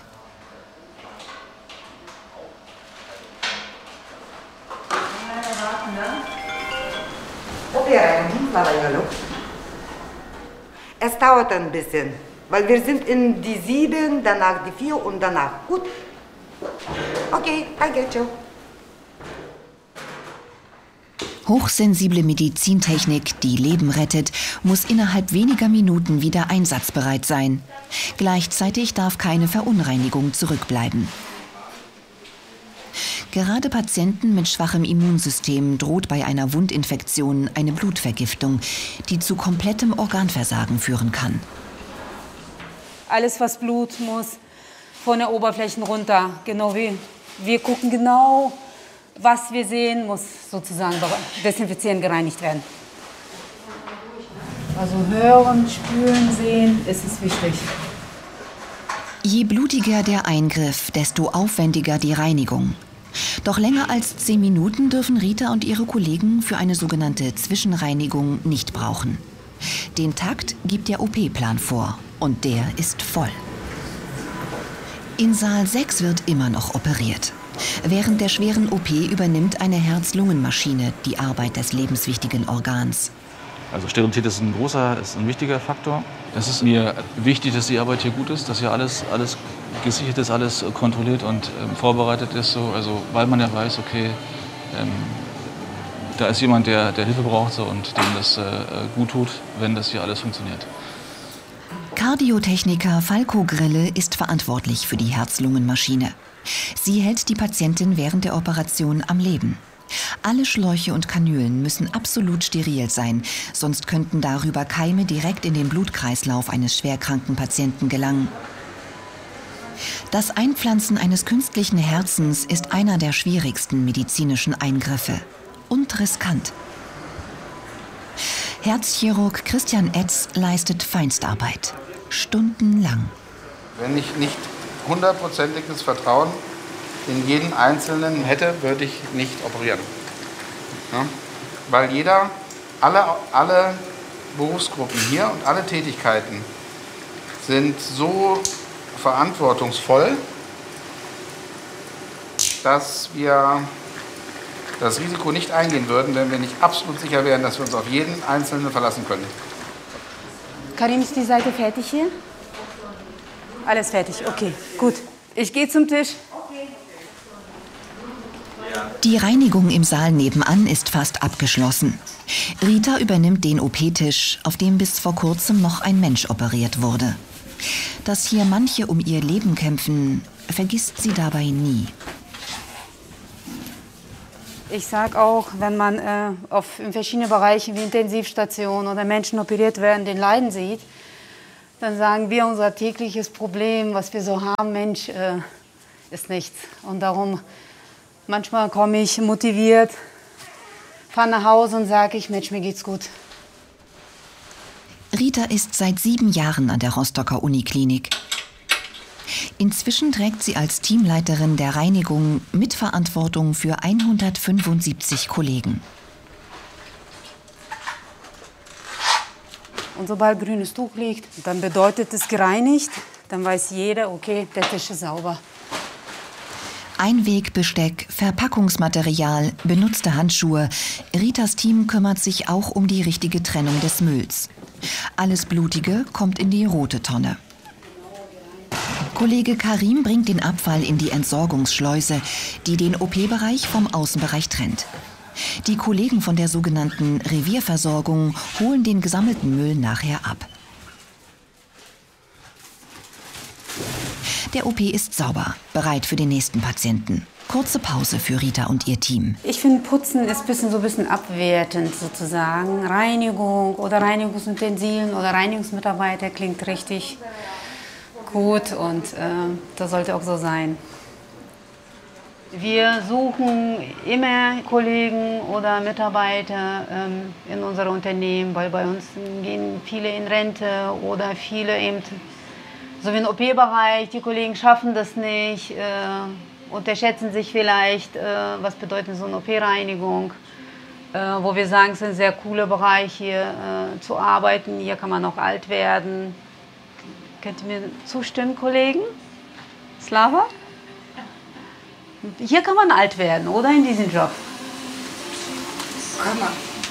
Es dauert ein bisschen, weil wir sind in die sieben, danach die vier und danach. Gut. Okay, danke, ciao. Hochsensible Medizintechnik, die Leben rettet, muss innerhalb weniger Minuten wieder einsatzbereit sein. Gleichzeitig darf keine Verunreinigung zurückbleiben. Gerade Patienten mit schwachem Immunsystem droht bei einer Wundinfektion eine Blutvergiftung, die zu komplettem Organversagen führen kann. Alles, was Blut muss, von der Oberfläche runter. Genau wie wir gucken genau, was wir sehen, muss sozusagen desinfizieren, gereinigt werden. Also hören, spüren, sehen, ist es wichtig. Je blutiger der Eingriff, desto aufwendiger die Reinigung. Doch länger als zehn Minuten dürfen Rita und ihre Kollegen für eine sogenannte Zwischenreinigung nicht brauchen. Den Takt gibt der O P-Plan vor und der ist voll. In Saal sechs wird immer noch operiert. Während der schweren O P übernimmt eine Herz-Lungen-Maschine die Arbeit des lebenswichtigen Organs. Also Sterilität ist ein großer, ist ein wichtiger Faktor. Es ist mir wichtig, dass die Arbeit hier gut ist, dass hier alles, alles gesichert ist, alles kontrolliert und ähm, vorbereitet ist. So. Also, weil man ja weiß, okay, ähm, da ist jemand, der, der Hilfe braucht so, und dem das äh, gut tut, wenn das hier alles funktioniert. Kardiotechniker Falco Grille ist verantwortlich für die Herz-Lungen-Maschine. Sie hält die Patientin während der Operation am Leben. Alle Schläuche und Kanülen müssen absolut steril sein, sonst könnten darüber Keime direkt in den Blutkreislauf eines schwerkranken Patienten gelangen. Das Einpflanzen eines künstlichen Herzens ist einer der schwierigsten medizinischen Eingriffe und riskant. Herzchirurg Christian Etz leistet Feinstarbeit, stundenlang. Wenn ich nicht hundertprozentiges Vertrauen in jeden Einzelnen hätte, würde ich nicht operieren. Ja? Weil jeder, alle, alle Berufsgruppen hier und alle Tätigkeiten sind so verantwortungsvoll, dass wir das Risiko nicht eingehen würden, wenn wir nicht absolut sicher wären, dass wir uns auf jeden Einzelnen verlassen können. Karim, ist die Seite fertig hier? Alles fertig, okay, gut. Ich gehe zum Tisch. Die Reinigung im Saal nebenan ist fast abgeschlossen. Rita übernimmt den O P-Tisch, auf dem bis vor kurzem noch ein Mensch operiert wurde. Dass hier manche um ihr Leben kämpfen, vergisst sie dabei nie. Ich sage auch, wenn man äh, auf, in verschiedenen Bereichen wie Intensivstationen oder Menschen operiert werden, den Leiden sieht, dann sagen wir, unser tägliches Problem, was wir so haben, Mensch, äh, ist nichts. Und darum, manchmal komme ich motiviert, fahre nach Hause und sage ich, Mensch, mir geht's gut. Rita ist seit sieben Jahren an der Rostocker Uniklinik. Inzwischen trägt sie als Teamleiterin der Reinigung Mitverantwortung für hundertfünfundsiebzig Kollegen. Und sobald grünes Tuch liegt, dann bedeutet es gereinigt. Dann weiß jeder, okay, der Tisch ist sauber. Einwegbesteck, Verpackungsmaterial, benutzte Handschuhe. Ritas Team kümmert sich auch um die richtige Trennung des Mülls. Alles Blutige kommt in die rote Tonne. Kollege Karim bringt den Abfall in die Entsorgungsschleuse, die den O P-Bereich vom Außenbereich trennt. Die Kollegen von der sogenannten Revierversorgung holen den gesammelten Müll nachher ab. Der O P ist sauber, bereit für den nächsten Patienten. Kurze Pause für Rita und ihr Team. Ich finde, Putzen ist ein bisschen, so ein bisschen abwertend sozusagen. Reinigung oder Reinigungsutensilien oder Reinigungsmitarbeiter klingt richtig gut und äh, das sollte auch so sein. Wir suchen immer Kollegen oder Mitarbeiter ähm, in unserem Unternehmen, weil bei uns gehen viele in Rente oder viele eben so wie im O P-Bereich. Die Kollegen schaffen das nicht, äh, unterschätzen sich vielleicht, äh, was bedeutet so eine O P-Reinigung. Äh, wo wir sagen, es ist ein sehr cooler Bereich hier äh, zu arbeiten. Hier kann man noch alt werden. Könnt ihr mir zustimmen, Kollegen? Slava? Hier kann man alt werden, oder? In diesem Job? Kann man.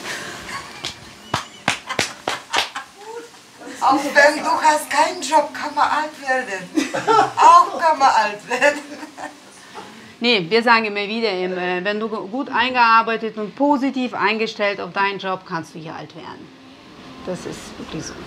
Auch wenn du hast keinen Job, kann man alt werden. Auch kann man alt werden. Nee, wir sagen immer wieder, wenn du gut eingearbeitet und positiv eingestellt auf deinen Job, kannst du hier alt werden. Das ist wirklich so.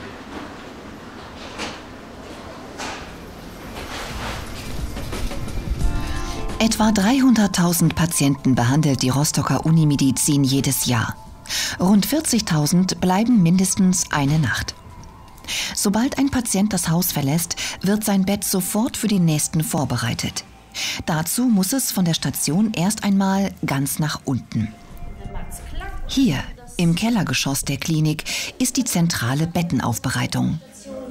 Etwa dreihunderttausend Patienten behandelt die Rostocker Unimedizin jedes Jahr. Rund vierzigtausend bleiben mindestens eine Nacht. Sobald ein Patient das Haus verlässt, wird sein Bett sofort für den nächsten vorbereitet. Dazu muss es von der Station erst einmal ganz nach unten. Hier, im Kellergeschoss der Klinik, ist die zentrale Bettenaufbereitung.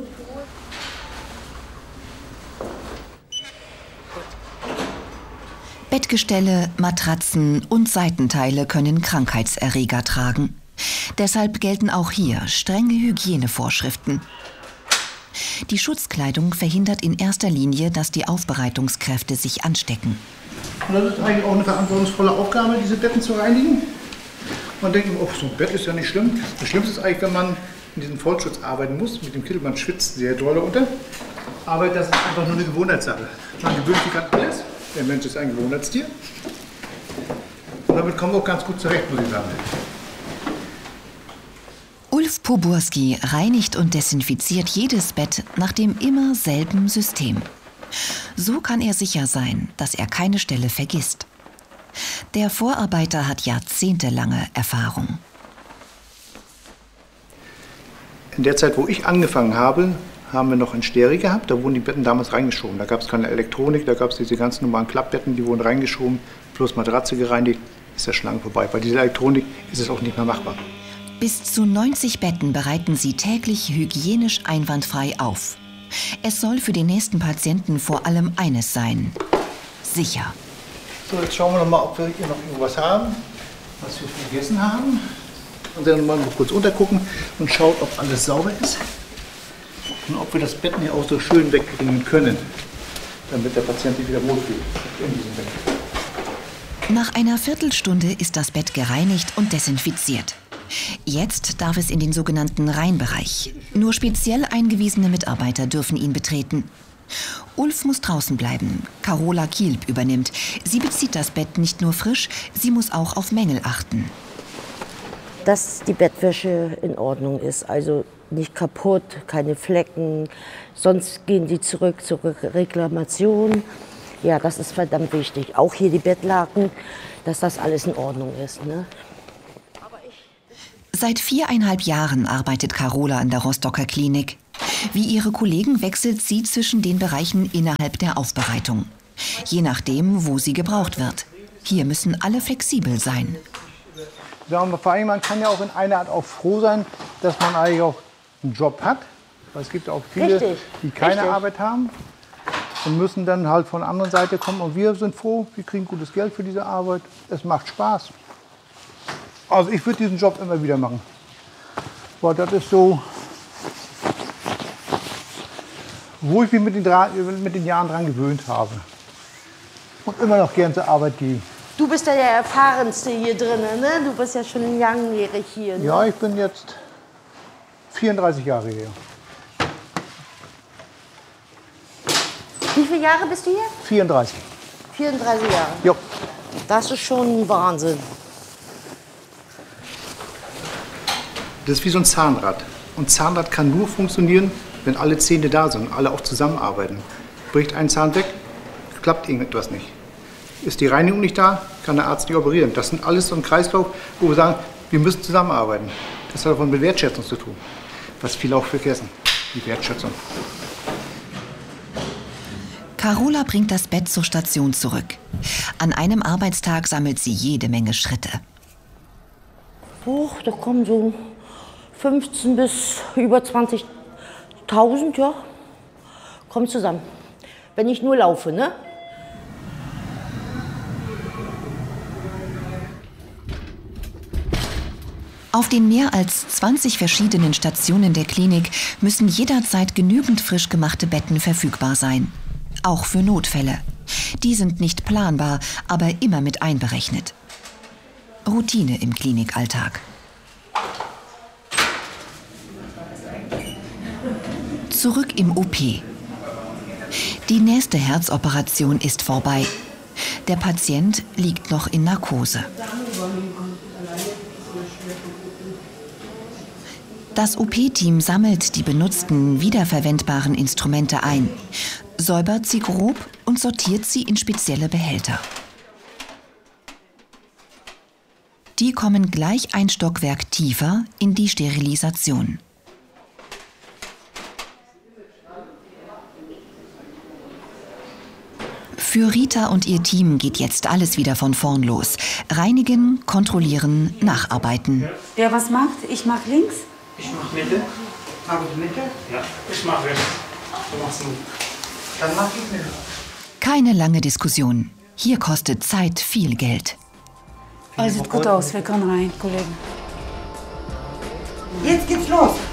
Bettgestelle, Matratzen und Seitenteile können Krankheitserreger tragen. Deshalb gelten auch hier strenge Hygienevorschriften. Die Schutzkleidung verhindert in erster Linie, dass die Aufbereitungskräfte sich anstecken. Und das ist eigentlich auch eine verantwortungsvolle Aufgabe, diese Betten zu reinigen. Man denkt immer, oh, so ein Bett ist ja nicht schlimm. Das Schlimmste ist eigentlich, wenn man in diesem Vollschutz arbeiten muss. Mit dem Kittel, man schwitzt sehr doll unter. Aber das ist einfach nur eine Gewohnheitssache. Man gewöhnt sich an alles. Der Mensch ist ein Gewohnheitstier. Und damit kommen wir auch ganz gut zurecht, muss ich sagen. Ulf Poburski reinigt und desinfiziert jedes Bett nach dem immer selben System. So kann er sicher sein, dass er keine Stelle vergisst. Der Vorarbeiter hat jahrzehntelange Erfahrung. In der Zeit, wo ich angefangen habe, haben wir noch ein Steri gehabt. Da wurden die Betten damals reingeschoben. Da gab es keine Elektronik, da gab es diese ganz normalen Klappbetten, die wurden reingeschoben, plus Matratze gereinigt, ist der Schlange vorbei. Bei dieser Elektronik ist es auch nicht mehr machbar. Bis zu neunzig Betten bereiten sie täglich hygienisch einwandfrei auf. Es soll für den nächsten Patienten vor allem eines sein: sicher. So, jetzt schauen wir noch mal, ob wir hier noch irgendwas haben, was wir vergessen haben. Und dann mal kurz untergucken und schaut, ob alles sauber ist. Und ob wir das Bett hier auch so schön wegbringen können, damit der Patient sich wieder wohlfühlt in diesem Bett. Nach einer Viertelstunde ist das Bett gereinigt und desinfiziert. Jetzt darf es in den sogenannten Reinbereich. Nur speziell eingewiesene Mitarbeiter dürfen ihn betreten. Ulf muss draußen bleiben. Carola Kielb übernimmt. Sie bezieht das Bett nicht nur frisch, sie muss auch auf Mängel achten. Dass die Bettwäsche in Ordnung ist, also nicht kaputt, keine Flecken. Sonst gehen die zurück zur Reklamation. Ja, das ist verdammt wichtig. Auch hier die Bettlaken, dass das alles in Ordnung ist. Ne? Seit viereinhalb Jahren arbeitet Carola an der Rostocker Klinik. Wie ihre Kollegen wechselt sie zwischen den Bereichen innerhalb der Aufbereitung. Je nachdem, wo sie gebraucht wird. Hier müssen alle flexibel sein. Vor allem, man kann ja auch in einer Art auch froh sein, dass man eigentlich auch einen Job hat. Weil es gibt auch viele, Richtig. die keine Richtig. Arbeit haben und müssen dann halt von der anderen Seite kommen. Und wir sind froh, wir kriegen gutes Geld für diese Arbeit. Es macht Spaß. Also ich würde diesen Job immer wieder machen. Weil das ist so, wo ich mich mit den, mit den Jahren dran gewöhnt habe. Und immer noch gern zur Arbeit gehe. Du bist ja der Erfahrenste hier drin, ne? Du bist ja schon langjährig hier. Ne? Ja, ich bin jetzt vierunddreißig Jahre hier. Wie viele Jahre bist du hier? vierunddreißig. vierunddreißig Jahre? Ja. Das ist schon Wahnsinn. Das ist wie so ein Zahnrad. Und Zahnrad kann nur funktionieren, wenn alle Zähne da sind und alle auch zusammenarbeiten. Bricht ein Zahn weg, klappt irgendetwas nicht. Ist die Reinigung nicht da, kann der Arzt nicht operieren. Das sind alles so ein Kreislauf, wo wir sagen, wir müssen zusammenarbeiten. Das hat auch mit Wertschätzung zu tun, was viele auch vergessen, die Wertschätzung. Carola bringt das Bett zur Station zurück. An einem Arbeitstag sammelt sie jede Menge Schritte. Oh, da kommen so fünfzehn bis über zwanzigtausend, ja, kommt zusammen. Wenn ich nur laufe, ne? Auf den mehr als zwanzig verschiedenen Stationen der Klinik müssen jederzeit genügend frisch gemachte Betten verfügbar sein. Auch für Notfälle. Die sind nicht planbar, aber immer mit einberechnet. Routine im Klinikalltag. Zurück im O P. Die nächste Herzoperation ist vorbei. Der Patient liegt noch in Narkose. Das O P-Team sammelt die benutzten, wiederverwendbaren Instrumente ein, säubert sie grob und sortiert sie in spezielle Behälter. Die kommen gleich ein Stockwerk tiefer in die Sterilisation. Für Rita und ihr Team geht jetzt alles wieder von vorn los. Reinigen, kontrollieren, nacharbeiten. Wer was macht? Ich mach links. Ich mach Mitte. Mach ich Mitte? Ja. Ich mach rechts. Du machst Mitte. Dann mach ich Mitte. Keine lange Diskussion. Hier kostet Zeit viel Geld. Oh, sieht gut aus. Wir können rein, Kollegen. Jetzt geht's los.